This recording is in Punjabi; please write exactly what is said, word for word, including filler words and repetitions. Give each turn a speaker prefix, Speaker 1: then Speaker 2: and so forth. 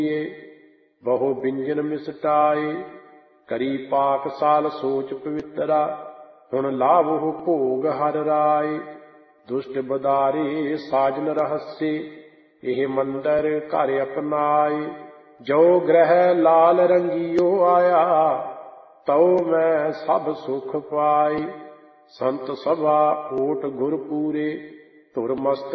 Speaker 1: ਬਹੁ ਬਿੰਜਨ ਮਿਸਟਾਏ। ਕਰੀ ਪਾਕ ਸਾਲ ਸੋਚ ਪਵਿੱਤਰਾ, ਹੁਣ ਲਾਵਹੁ ਭੋਗ ਹਰ ਰਾਏ। ਦੁਸ਼ਟ ਬਦਾਰੇ ਸਾਜਨ ਰਹੱਸੇ, ਇਹ ਮੰਦਰ ਘਰ ਅਪਨਾਏ। ਜੋ ਗ੍ਰਹਿ ਲਾਲ ਰੰਗੀਓ ਆਇਆ, ਤਉ ਮੈਂ ਸਭ ਸੁਖ ਪਾਏ। ਸੰਤ ਸਭਾ ਓਟ ਗੁਰ ਪੂਰੇ, ਧੁਰ ਮਸਤਕ